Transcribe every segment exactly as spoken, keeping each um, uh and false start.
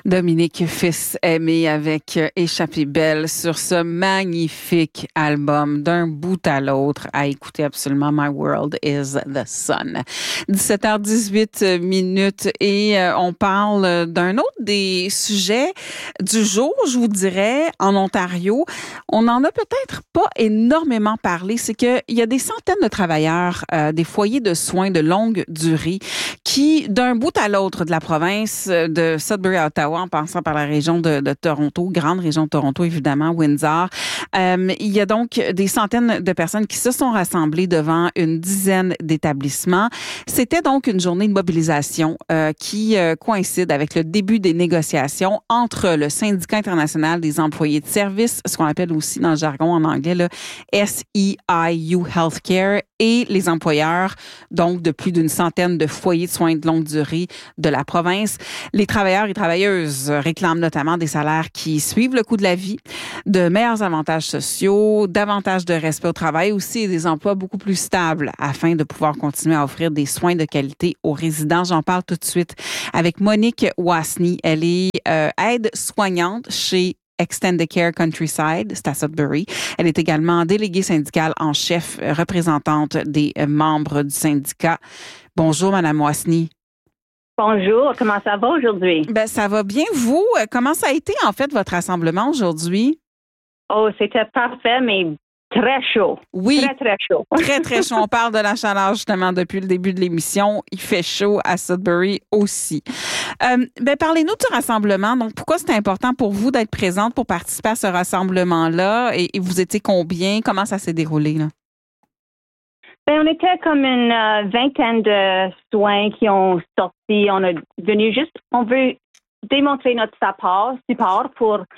Dominique Fils-Aimé avec Échappée belle sur ce magnifique album d'un bout à l'autre à écouter absolument. My World is the Sun. dix-sept heures dix-huit minutes et euh, on parle d'un autre des sujets du jour, je vous dirais, en Ontario. On n'en a peut-être pas énormément parlé. C'est qu'il y a des centaines de travailleurs euh, des foyers de soins de longue durée qui, d'un bout à l'autre de la province de Sudbury à Ottawa, en passant par la région de, de Toronto, grande région de Toronto, évidemment, Windsor. Euh, il y a donc des centaines de personnes qui se sont rassemblées devant une dizaine d'établissements. C'était donc une journée de mobilisation euh, qui euh, coïncide avec le début des négociations entre le Syndicat international des employés de services, ce qu'on appelle aussi dans le jargon en anglais, le S E I U Healthcare, et les employeurs, donc de plus d'une centaine de foyers de soins de longue durée de la province. Les travailleurs et travailleuses réclament notamment des salaires qui suivent le coût de la vie, de meilleurs avantages sociaux, davantage de respect au travail aussi et des emplois beaucoup plus stables afin de pouvoir continuer à offrir des soins de qualité aux résidents. J'en parle tout de suite avec Monique Wasny. Elle est euh, aide-soignante chez Extendicare Countryside, c'est à Sudbury. Elle est également déléguée syndicale en chef, représentante des membres du syndicat. Bonjour, Madame Wasny. Bonjour, comment ça va aujourd'hui? Ben, ça va bien. Vous, comment ça a été, en fait, votre rassemblement aujourd'hui? Oh, c'était parfait, mais très chaud. Oui. Très, très chaud. Très, très chaud. On parle de la chaleur, justement, depuis le début de l'émission. Il fait chaud à Sudbury aussi. Euh, ben, parlez-nous du rassemblement. Donc, pourquoi c'était important pour vous d'être présente pour participer à ce rassemblement-là? Et, et vous étiez combien? Comment ça s'est déroulé, là? Ben, on était comme une euh, vingtaine de soins qui ont sorti. On est venu juste, on veut démontrer notre support, support pour euh,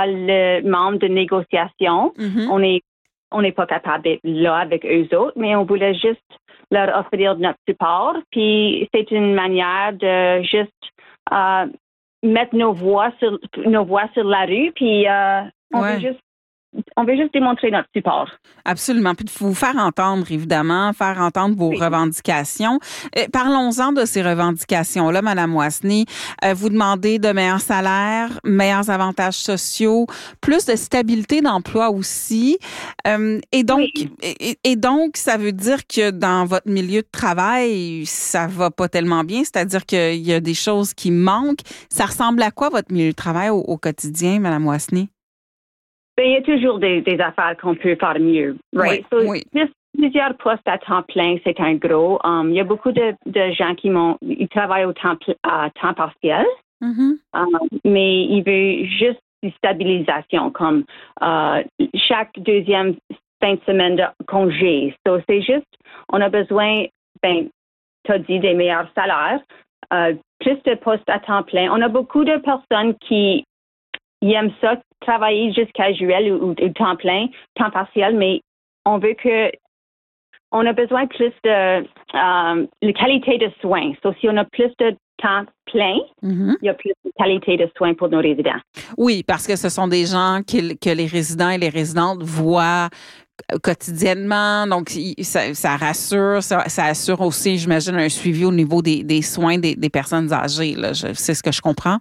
le membre de négociation. Mm-hmm. On est, on n'est pas capable d'être là avec eux autres, mais on voulait juste leur offrir notre support. Puis c'est une manière de juste euh, mettre nos voix sur nos voix sur la rue. Puis euh, on ouais. veut juste On veut juste démontrer notre support. Absolument. Puis de vous faire entendre, évidemment, faire entendre vos oui. revendications. Euh, parlons-en de ces revendications-là, Madame Wasny. Euh, vous demandez de meilleurs salaires, meilleurs avantages sociaux, plus de stabilité d'emploi aussi. Euh, et donc, oui. et, et donc, ça veut dire que dans votre milieu de travail, ça va pas tellement bien. C'est-à-dire qu'il y a des choses qui manquent. Ça ressemble à quoi votre milieu de travail au, au quotidien, Madame Wasny? Il y a toujours des, des affaires qu'on peut faire mieux, right? Oui, so, oui. Plusieurs postes à temps plein, c'est un gros. Um, il y a beaucoup de, de gens qui m'ont, ils travaillent au temps, à temps partiel, mm-hmm. um, mais ils veulent juste une stabilisation, comme uh, chaque deuxième fin de semaine de congé. So, c'est juste, on a besoin, ben, tu as dit, des meilleurs salaires, uh, plus de postes à temps plein. On a beaucoup de personnes qui ils aiment ça, travailler juste casuel ou, ou, ou temps plein, temps partiel, mais on veut que, on a besoin plus de euh, la qualité de soins. So, si on a plus de temps plein, mm-hmm. il y a plus de qualité de soins pour nos résidents. Oui, parce que ce sont des gens que, que les résidents et les résidentes voient quotidiennement, donc ça, ça rassure, ça, ça assure aussi, j'imagine, un suivi au niveau des, des soins des, des personnes âgées. Là. Je, c'est ce que je comprends?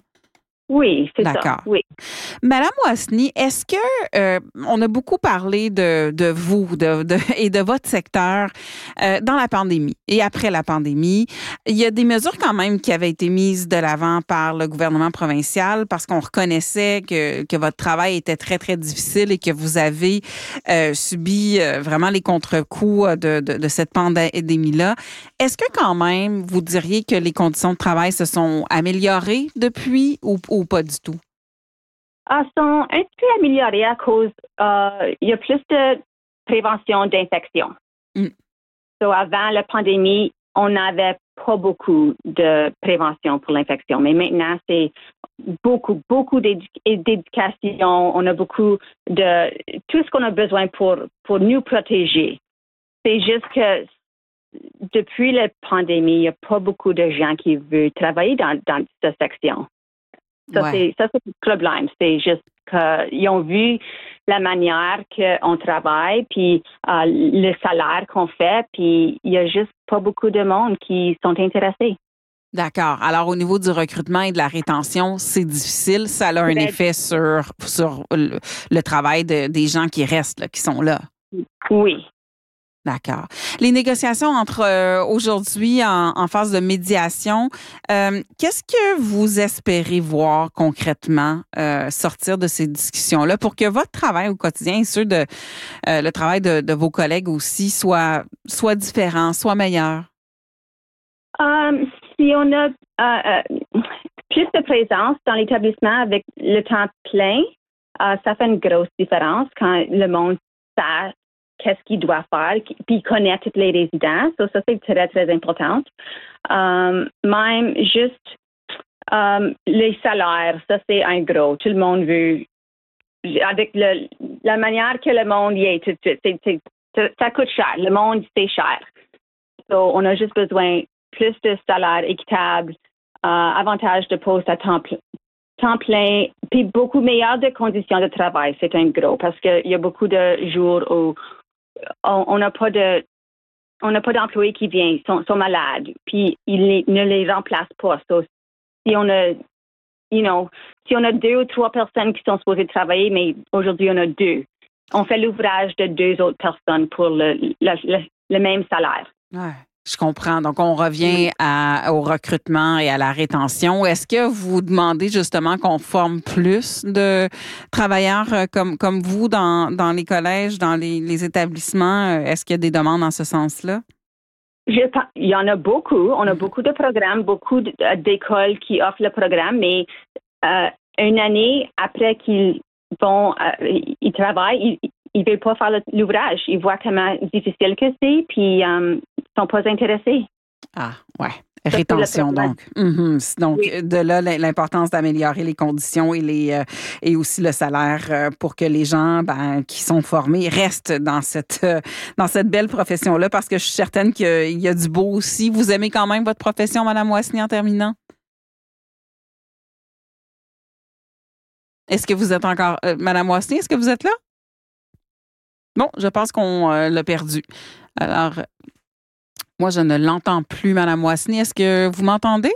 Oui, c'est D'accord. ça. Oui. Madame Wasny, est-ce que euh, on a beaucoup parlé de, de vous de, de, et de votre secteur euh, dans la pandémie et après la pandémie? Il y a des mesures quand même qui avaient été mises de l'avant par le gouvernement provincial parce qu'on reconnaissait que, que votre travail était très, très difficile et que vous avez euh, subi euh, vraiment les contre-coups de, de, de cette pandémie-là. Est-ce que quand même, vous diriez que les conditions de travail se sont améliorées depuis ou, ou ou pas du tout? Ah, sont un peu améliorés à cause, euh, il y a plus de prévention d'infection. Mm. So, avant la pandémie, on n'avait pas beaucoup de prévention pour l'infection, mais maintenant, c'est beaucoup, beaucoup d'éducation. On a beaucoup de tout ce qu'on a besoin pour, pour nous protéger. C'est juste que depuis la pandémie, il n'y a pas beaucoup de gens qui veulent travailler dans, dans cette section. Ça, ouais. c'est, ça, c'est le problème. C'est juste qu'ils ont vu la manière qu'on travaille, puis euh, le salaire qu'on fait, puis il n'y a juste pas beaucoup de monde qui sont intéressés. D'accord. Alors, au niveau du recrutement et de la rétention, c'est difficile. Ça a un Très effet sur, sur le, le travail de, des gens qui restent, là, qui sont là. Oui. D'accord. Les négociations entre euh, aujourd'hui en, en phase de médiation, euh, qu'est-ce que vous espérez voir concrètement euh, sortir de ces discussions-là pour que votre travail au quotidien et ceux de euh, le travail de, de vos collègues aussi soit soit différent, soit meilleur? Um, si on a uh, uh, plus de présence dans l'établissement avec le temps plein, uh, ça fait une grosse différence quand le monde sait qu'est-ce qu'il doit faire, puis connaît tous les résidents. So, ça, c'est très, très important. Um, même juste um, les salaires, ça, c'est un gros. Tout le monde veut, avec le, la manière que le monde y est tout de suite, c'est, c'est, ça, ça coûte cher. Le monde, c'est cher. So, on a juste besoin plus de salaire équitable, euh, avantage de poste à temps, pl- temps plein, puis beaucoup meilleures de conditions de travail. C'est un gros parce qu'il y a beaucoup de jours où on n'a pas de on n'a pas d'employés qui viennent, sont, sont malades, puis ils les, ne les remplacent pas. So, si on a you know, si on a deux ou trois personnes qui sont supposées travailler, mais aujourd'hui on a deux, on fait l'ouvrage de deux autres personnes pour le, le, le, le même salaire. Ouais. Je comprends. Donc, on revient à, au recrutement et à la rétention. Est-ce que vous demandez justement qu'on forme plus de travailleurs comme, comme vous dans, dans les collèges, dans les, les établissements? Est-ce qu'il y a des demandes dans ce sens-là? Je, il y en a beaucoup. On a beaucoup de programmes, beaucoup d'écoles qui offrent le programme, mais euh, une année après qu'ils vont, euh, ils travaillent, ils, ils ne veulent pas faire l'ouvrage. Ils voient comment difficile que c'est, puis um, ils ne sont pas intéressés. Ah, ouais. Rétention, donc. Mm-hmm. Donc, oui. De là, l'importance d'améliorer les conditions et, les, euh, et aussi le salaire euh, pour que les gens ben, qui sont formés restent dans cette, euh, dans cette belle profession-là, parce que je suis certaine qu'il y a du beau aussi. Vous aimez quand même votre profession, Mme Wasny, en terminant? Est-ce que vous êtes encore... Euh, Mme Wasny, est-ce que vous êtes là? Bon, je pense qu'on euh, l'a perdu. Alors, moi, je ne l'entends plus, Mme Wasny. Est-ce que vous m'entendez?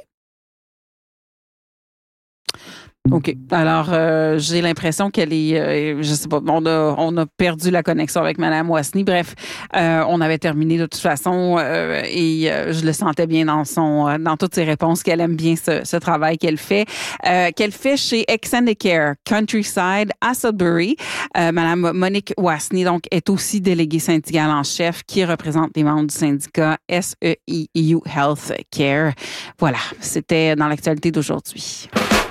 OK. Alors, euh, j'ai l'impression qu'elle est, euh, je sais pas, on a, on a perdu la connexion avec Mme Wasny. Bref, euh, on avait terminé de toute façon euh, et euh, je le sentais bien dans son, dans toutes ses réponses qu'elle aime bien ce, ce travail qu'elle fait, euh, qu'elle fait chez Extendicare Countryside à Sudbury. Euh, Mme Monique Wasny, donc, est aussi déléguée syndicale en chef qui représente les membres du syndicat S E I U Healthcare. Voilà, c'était dans l'actualité d'aujourd'hui.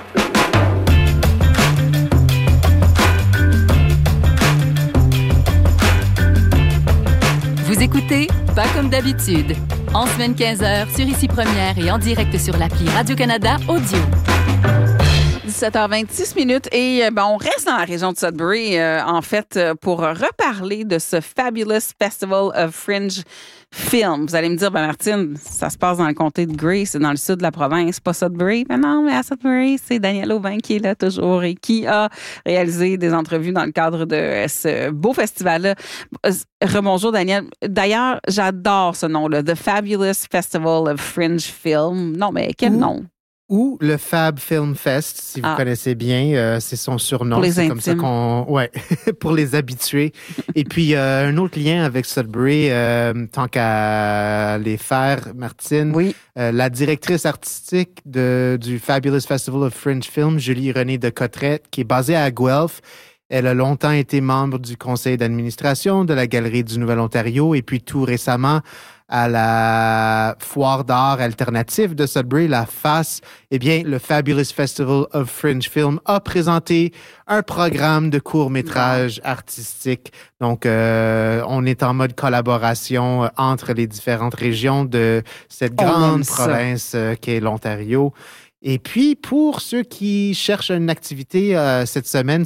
Vous écoutez Pas comme d'habitude, en semaine quinze heures sur Ici Première et en direct sur l'appli Radio-Canada Audio. dix-sept heures vingt-six minutes et ben, on reste dans la région de Sudbury, euh, en fait, pour reparler de ce Fabulous Festival of Fringe Film. Vous allez me dire, ben Martine, ça se passe dans le comté de Grey, c'est dans le sud de la province, pas Sudbury. Ben non, mais à Sudbury, c'est Daniel Aubin qui est là toujours et qui a réalisé des entrevues dans le cadre de ce beau festival-là. Rebonjour, Daniel. D'ailleurs, j'adore ce nom-là, The Fabulous Festival of Fringe Film. Non, mais quel Ouh. nom? Ou le Fab Film Fest, si vous ah. connaissez bien, euh, c'est son surnom. Pour les c'est intimes. Comme ça qu'on, ouais, pour les habitués. Et puis euh, un autre lien avec Sudbury, euh, tant qu'à les faire, Martine. Oui. Euh, la directrice artistique de du Fabulous Festival of Fringe Film, Julie Renée de Cotterette, qui est basée à Guelph. Elle a longtemps été membre du conseil d'administration de la Galerie du Nouvel-Ontario et puis tout récemment à la foire d'art alternative de Sudbury, la F A S, eh bien, le Fabulous Festival of Fringe Film a présenté un programme de court-métrage artistique. Donc, euh, on est en mode collaboration entre les différentes régions de cette grande province euh, qu'est l'Ontario. Et puis, pour ceux qui cherchent une activité euh, cette semaine, si vous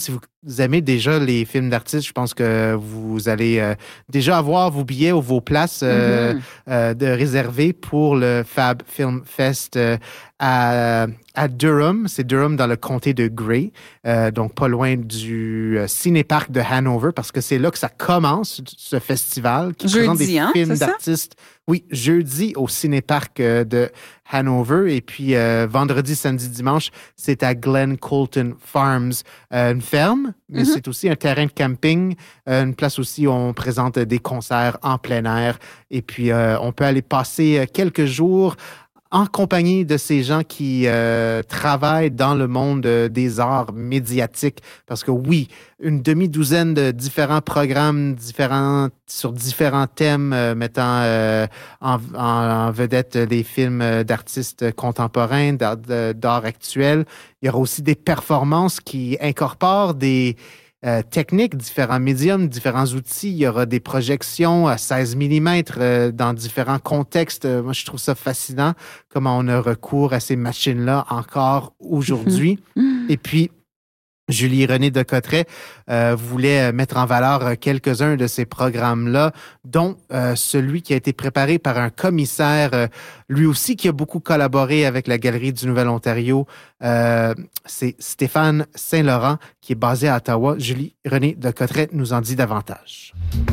aimez déjà les films d'artistes, je pense que vous allez euh, déjà avoir vos billets ou vos places euh, mm-hmm. euh, de réservées pour le Fab Film Fest euh, à, à Durham. C'est Durham dans le comté de Grey, euh, donc pas loin du euh, cinéparc de Hanover, parce que c'est là que ça commence, ce festival qui jeudi, présente des hein, films d'artistes. Oui, jeudi au cinéparc euh, de Hanover. Et puis euh, vendredi, samedi, dimanche, c'est à Glen Colton Farms, euh, une ferme, mais mm-hmm. c'est aussi un terrain de camping, euh, une place aussi où on présente des concerts en plein air. Et puis, euh, on peut aller passer quelques jours en compagnie de ces gens qui euh, travaillent dans le monde euh, des arts médiatiques. Parce que oui, une demi-douzaine de différents programmes différents sur différents thèmes euh, mettant euh, en, en, en vedette des films d'artistes contemporains, d'art, d'art actuel. Il y aura aussi des performances qui incorporent des Euh, techniques, différents médiums, différents outils. Il y aura des projections à seize millimètres euh, dans différents contextes. Euh, moi, je trouve ça fascinant comment on a recours à ces machines-là encore aujourd'hui. Mm-hmm. Et puis, Julie René de Cotteret euh, voulait mettre en valeur quelques-uns de ces programmes-là, dont euh, celui qui a été préparé par un commissaire, euh, lui aussi qui a beaucoup collaboré avec la Galerie du Nouvel-Ontario. Euh, c'est Stéphane Saint-Laurent, qui est basé à Ottawa. Julie René de Cotteret nous en dit davantage.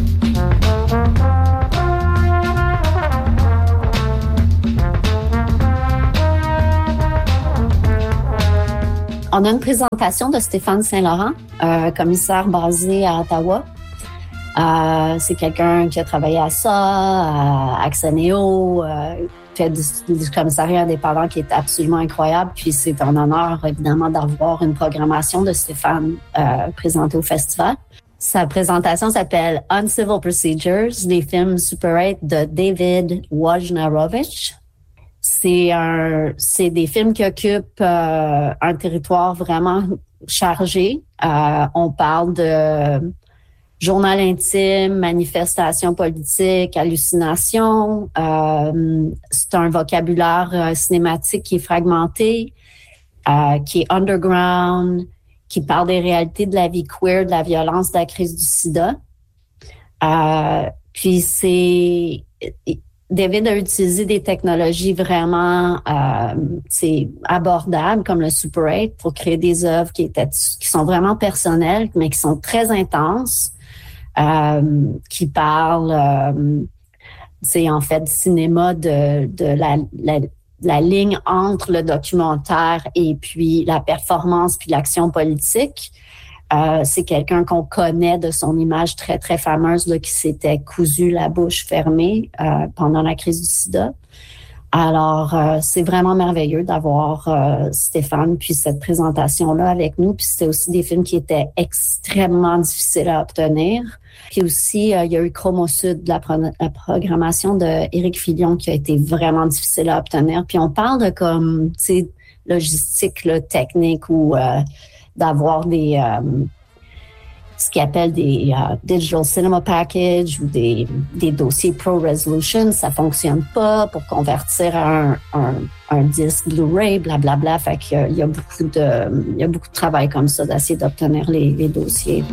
On a une présentation de Stéphane Saint-Laurent, euh, commissaire basé à Ottawa. Euh, c'est quelqu'un qui a travaillé à ça, à Axoneo, euh, fait du, du commissariat indépendant qui est absolument incroyable. Puis c'est un honneur, évidemment, d'avoir une programmation de Stéphane euh, présentée au festival. Sa présentation s'appelle Uncivil Procedures, les films Super eight de David Wojnarowicz. C'est un, c'est des films qui occupent euh, un territoire vraiment chargé. Euh, on parle de journal intime, manifestations politiques, hallucinations. Euh, c'est un vocabulaire euh, cinématique qui est fragmenté, euh, qui est underground, qui parle des réalités de la vie queer, de la violence, de la crise du sida. Euh, puis c'est... David a utilisé des technologies vraiment euh, c'est abordables comme le Super eight pour créer des œuvres qui étaient qui sont vraiment personnelles mais qui sont très intenses, euh, qui parlent euh, c'est en fait du cinéma de de la, la la ligne entre le documentaire et puis la performance puis l'action politique. Euh, c'est quelqu'un qu'on connaît de son image très, très fameuse là, qui s'était cousu la bouche fermée euh, pendant la crise du sida. Alors, euh, c'est vraiment merveilleux d'avoir euh, Stéphane puis cette présentation-là avec nous. Puis c'était aussi des films qui étaient extrêmement difficiles à obtenir. Puis aussi, euh, il y a eu Chromo Sud, la, pro- la programmation de Éric Filion qui a été vraiment difficile à obtenir. Puis on parle de comme, tu sais, logistique, là, technique ou... Euh, d'avoir des euh, ce qu'ils appellent des uh, digital cinema package ou des, des dossiers pro resolution, ça fonctionne pas pour convertir un, un, un disque Blu-ray, blablabla. Fait qu'il y a, il y a beaucoup de il y a beaucoup de travail comme ça d'essayer d'obtenir les, les dossiers.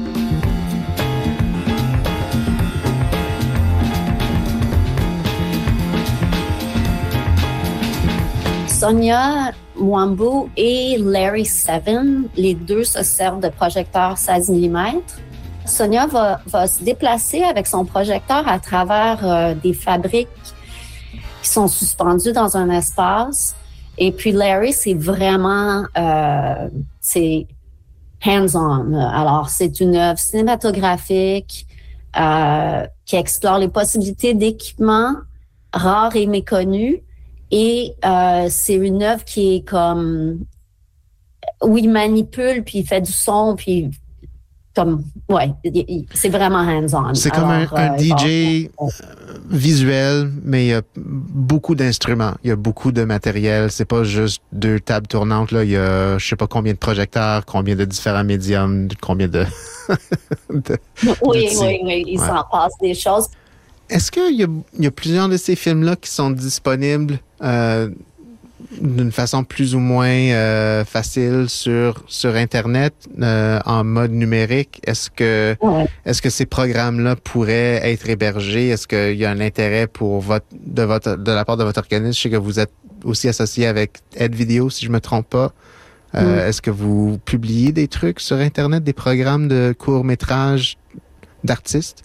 Sonia Mwambu et Larry Seven, les deux se servent de projecteurs seize millimètres. Sonia va, va se déplacer avec son projecteur à travers euh, des fabriques qui sont suspendues dans un espace. Et puis Larry, c'est vraiment euh, c'est hands-on. Alors, c'est une œuvre cinématographique euh, qui explore les possibilités d'équipements rares et méconnus. Et euh, c'est une œuvre qui est comme où il manipule puis il fait du son puis comme ouais c'est vraiment hands-on. C'est comme Alors, un, un euh, D J bon, visuel, mais il y a beaucoup d'instruments, il y a beaucoup de matériel. C'est pas juste deux tables tournantes là. Il y a je sais pas combien de projecteurs, combien de différents médiums, combien de, de oui oui oui il ouais. s'en passe des choses. Est-ce qu'il y a, il y a plusieurs de ces films-là qui sont disponibles euh, d'une façon plus ou moins euh, facile sur sur Internet euh, en mode numérique. Est-ce que Ouais. est-ce que ces programmes-là pourraient être hébergés? Est-ce qu'il y a un intérêt pour votre de votre de la part de votre organisme? Je sais que vous êtes aussi associé avec Aide Vidéo, si je me trompe pas. Euh, Mm. Est-ce que vous publiez des trucs sur Internet, des programmes de courts-métrages d'artistes?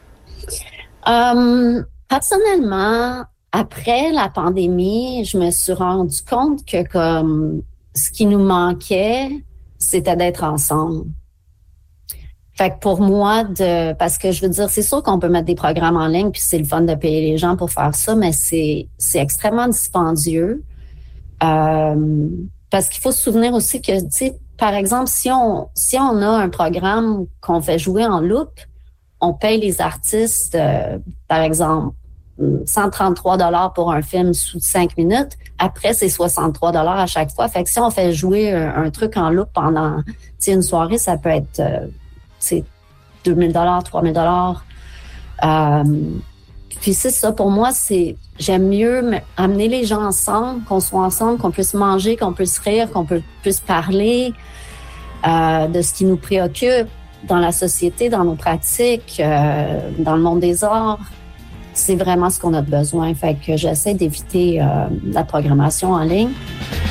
Euh, personnellement, après la pandémie, je me suis rendu compte que comme ce qui nous manquait, c'était d'être ensemble. Fait que pour moi, de parce que je veux dire, c'est sûr qu'on peut mettre des programmes en ligne, puis c'est le fun de payer les gens pour faire ça, mais c'est c'est extrêmement dispendieux. Euh, parce qu'il faut se souvenir aussi que, tu sais, par exemple, si on si on a un programme qu'on fait jouer en loop, on paye les artistes, euh, par exemple, cent trente-trois dollars pour un film sous cinq minutes. Après, c'est soixante-trois dollars à chaque fois. Fait que si on fait jouer un, un truc en loop pendant, tu sais, une soirée, ça peut être, euh, c'est deux mille dollars, trois mille dollars. Euh, puis c'est ça, pour moi, c'est, j'aime mieux amener les gens ensemble, qu'on soit ensemble, qu'on puisse manger, qu'on puisse rire, qu'on peut, puisse parler euh, de ce qui nous préoccupe dans la société, dans nos pratiques, euh, dans le monde des arts. C'est vraiment ce qu'on a besoin. Fait que j'essaie d'éviter euh, la programmation en ligne.